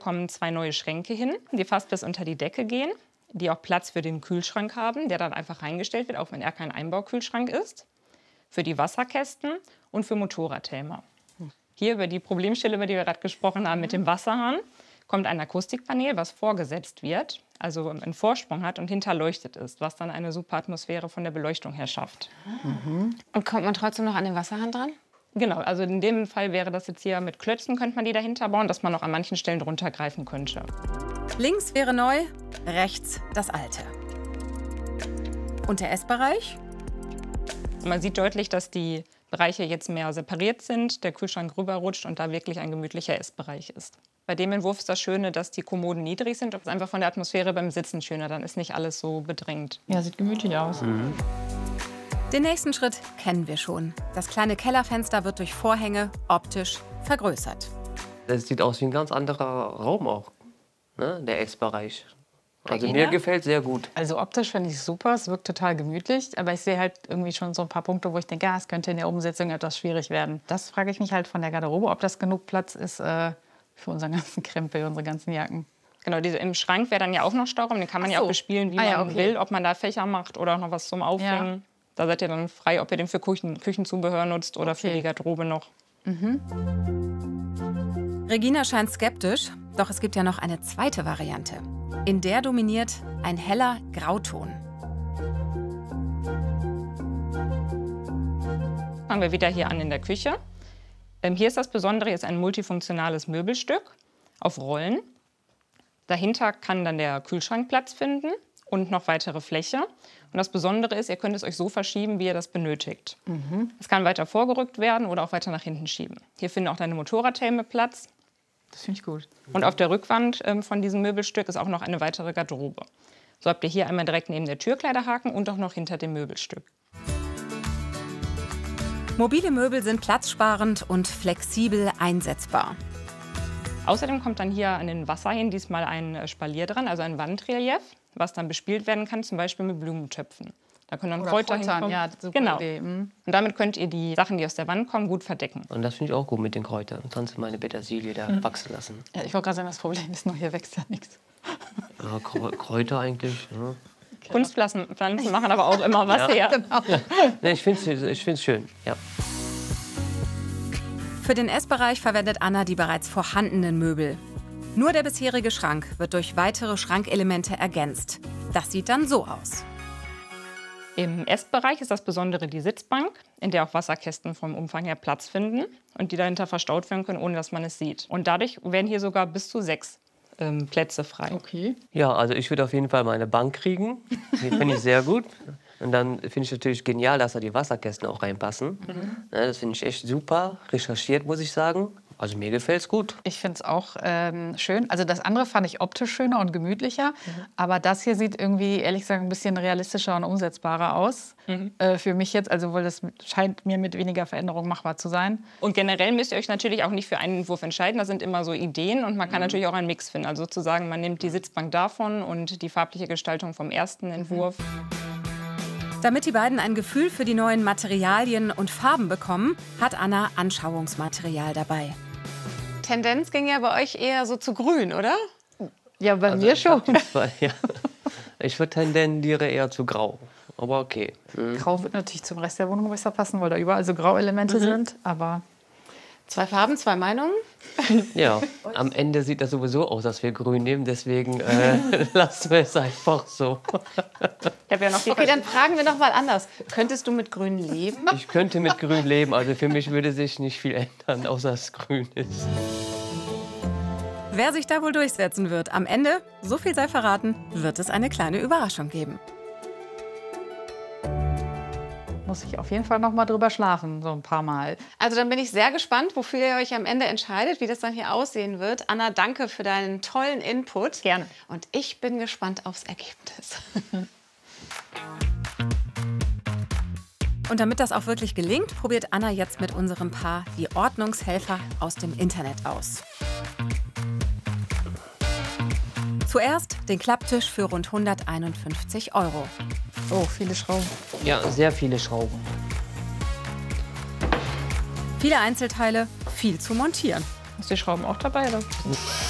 bekommen 2 neue Schränke hin, die fast bis unter die Decke gehen, die auch Platz für den Kühlschrank haben, der dann einfach reingestellt wird, auch wenn er kein Einbaukühlschrank ist, für die Wasserkästen und für Motorradhelme. Hier über die Problemstelle, über die wir gerade gesprochen haben, mit dem Wasserhahn, kommt ein Akustikpanel, was vorgesetzt wird, also einen Vorsprung hat und hinterleuchtet ist, was dann eine super Atmosphäre von der Beleuchtung her schafft. Und kommt man trotzdem noch an den Wasserhahn dran? Genau, also in dem Fall wäre das jetzt hier mit Klötzen, könnte man die dahinter bauen, dass man noch an manchen Stellen drunter greifen könnte. Links wäre neu, rechts das alte. Und der Essbereich? Man sieht deutlich, dass die Bereiche jetzt mehr separiert sind, der Kühlschrank rüberrutscht und da wirklich ein gemütlicher Essbereich ist. Bei dem Entwurf ist das Schöne, dass die Kommoden niedrig sind. Das ist einfach von der Atmosphäre beim Sitzen schöner. Dann ist nicht alles so bedrängt. Ja, sieht gemütlich aus. Den nächsten Schritt kennen wir schon. Das kleine Kellerfenster wird durch Vorhänge optisch vergrößert. Das sieht aus wie ein ganz anderer Raum auch, ne? Der Essbereich. Also Regina? mir gefällt sehr gut. Also optisch finde ich es super, es wirkt total gemütlich. Aber ich sehe halt irgendwie schon so ein paar Punkte, wo ich denke, ja, es könnte in der Umsetzung etwas schwierig werden. Das frage ich mich halt von der Garderobe, ob das genug Platz ist für unseren ganzen Krempel, unsere ganzen Jacken. Genau, im Schrank wäre dann ja auch noch Stauraum. Den kann man ja auch bespielen, wie man will. Ob man da Fächer macht oder noch was zum Aufhängen. Ja. Da seid ihr dann frei, ob ihr den für Küchenzubehör nutzt oder für die Garderobe noch. Regina scheint skeptisch, doch es gibt ja noch eine zweite Variante. In der dominiert ein heller Grauton. Fangen wir wieder hier an in der Küche. Hier ist das Besondere, jetzt ein multifunktionales Möbelstück auf Rollen. Dahinter kann dann der Kühlschrank Platz finden und noch weitere Fläche. Und das Besondere ist, ihr könnt es euch so verschieben, wie ihr das benötigt. Es kann weiter vorgerückt werden oder auch weiter nach hinten schieben. Hier finden auch deine Motorradhelme Platz. Das finde ich gut. Und auf der Rückwand von diesem Möbelstück ist auch noch eine weitere Garderobe. So habt ihr hier einmal direkt neben der Tür Kleiderhaken und auch noch hinter dem Möbelstück. Mobile Möbel sind platzsparend und flexibel einsetzbar. Außerdem kommt dann hier an den Wasserhähnen diesmal ein Spalier dran, also ein Wandrelief, was dann bespielt werden kann, zum Beispiel mit Blumentöpfen. Da können dann Kräuter hinkommen. Ja, super genau. Idee. Und damit könnt ihr die Sachen, die aus der Wand kommen, gut verdecken. Und das finde ich auch gut mit den Kräutern. Kannst du meine Petersilie da wachsen lassen. Ja, ich wollte gerade sagen, das Problem ist nur, hier wächst ja nichts. Ja, Kräuter eigentlich. Ja. Kunstpflanzen machen aber auch immer was her. Genau. Nee, ich find's schön. Ja. Für den Essbereich verwendet Anna die bereits vorhandenen Möbel. Nur der bisherige Schrank wird durch weitere Schrankelemente ergänzt. Das sieht dann so aus. Im Essbereich ist das Besondere die Sitzbank, in der auch Wasserkästen vom Umfang her Platz finden und die dahinter verstaut werden können, ohne dass man es sieht. Und dadurch werden hier sogar bis zu 6 Plätze frei. Okay. Ja, also ich würde auf jeden Fall meine Bank kriegen. Die finde ich sehr gut. Und dann finde ich natürlich genial, dass da die Wasserkästen auch reinpassen. Ja, das finde ich echt super. Recherchiert, muss ich sagen. Also mir gefällt es gut. Ich finde es auch schön. Also das andere fand ich optisch schöner und gemütlicher. Aber das hier sieht irgendwie, ehrlich gesagt, ein bisschen realistischer und umsetzbarer aus. Für mich jetzt, also weil das scheint mir mit weniger Veränderung machbar zu sein. Und generell müsst ihr euch natürlich auch nicht für einen Entwurf entscheiden. Da sind immer so Ideen und man kann natürlich auch einen Mix finden. Also sozusagen, man nimmt die Sitzbank davon und die farbliche Gestaltung vom ersten Entwurf. Damit die beiden ein Gefühl für die neuen Materialien und Farben bekommen, hat Anna Anschauungsmaterial dabei. Tendenz ging ja bei euch eher so zu grün, oder? Ja, bei mir schon. Ja. Ich tendiere eher zu grau. Aber okay. Grau wird natürlich zum Rest der Wohnung besser passen, weil da überall so Grauelemente sind. Aber 2 Farben, 2 Meinungen? Ja, am Ende sieht das sowieso aus, dass wir grün nehmen. Deswegen lassen wir es einfach so. Okay, dann fragen wir noch mal anders. Könntest du mit grün leben? Ich könnte mit grün leben. Also für mich würde sich nicht viel ändern, außer dass es grün ist. Wer sich da wohl durchsetzen wird, am Ende, so viel sei verraten, wird es eine kleine Überraschung geben. muss ich auf jeden Fall noch mal drüber schlafen, so ein paar Mal. Also dann bin ich sehr gespannt, wofür ihr euch am Ende entscheidet, wie das dann hier aussehen wird. Anna, danke für deinen tollen Input. Gerne. Und ich bin gespannt aufs Ergebnis. Und damit das auch wirklich gelingt, probiert Anna jetzt mit unserem Paar die Ordnungshelfer aus dem Internet aus. Zuerst den Klapptisch für rund 151 €. Oh, viele Schrauben. Ja, sehr viele Schrauben. Viele Einzelteile, viel zu montieren. Hast du die Schrauben auch dabei, oder?